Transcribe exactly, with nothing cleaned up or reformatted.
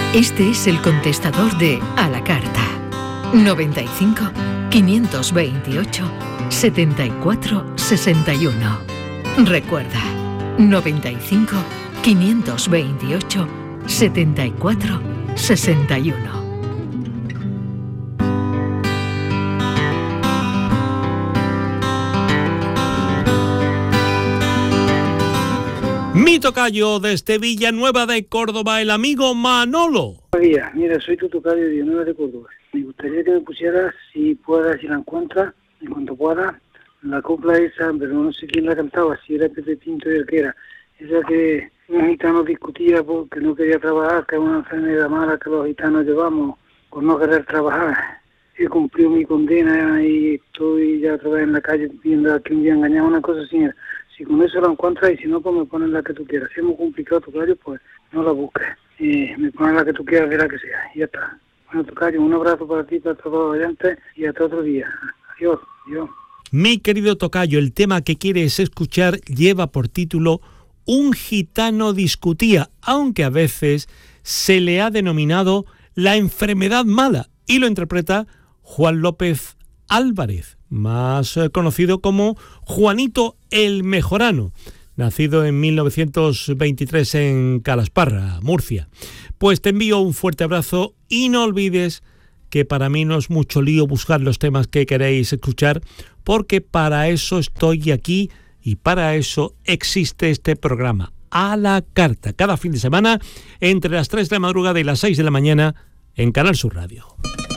Este es el contestador de A la Carta. noventa y cinco, quinientos veintiocho, setenta y cuatro, sesenta y uno. Recuerda, noventa y cinco, quinientos veintiocho, setenta y cuatro, sesenta y uno. Mi tocayo desde Villanueva de Córdoba, el amigo Manolo. Buenos días, mira, soy tu tocayo de Villanueva de Córdoba. Me gustaría que me pusieras, si puedas, si la encuentras, en cuanto pueda, la copla esa, pero no sé quién la cantaba, si era Pepe Pinto y el que era. Esa que un gitano discutía porque no quería trabajar, que es una enfermedad mala que los gitanos llevamos por no querer trabajar. He cumplido mi condena y estoy ya otra vez en la calle viendo a que un día engañaba, una cosa así. Si con eso la encuentras y si no, pues me pones la que tú quieras. Si es muy complicado, tocayo, pues no la busques. Eh, me pones la que tú quieras, de la que sea. Y ya está. Bueno, tocayo, un abrazo para ti, para todos los oyentes y hasta otro día. Adiós, adiós. Mi querido tocayo, el tema que quieres escuchar lleva por título Un gitano discutía, aunque a veces se le ha denominado la enfermedad mala, y lo interpreta Juan López Álvarez, más conocido como Juanito el Mejorano, nacido en mil novecientos veintitrés en Calasparra, Murcia. Pues te envío un fuerte abrazo y no olvides que para mí no es mucho lío buscar los temas que queréis escuchar, porque para eso estoy aquí y para eso existe este programa, A la Carta, cada fin de semana entre las tres de la madrugada y las seis de la mañana en Canal Sur Radio.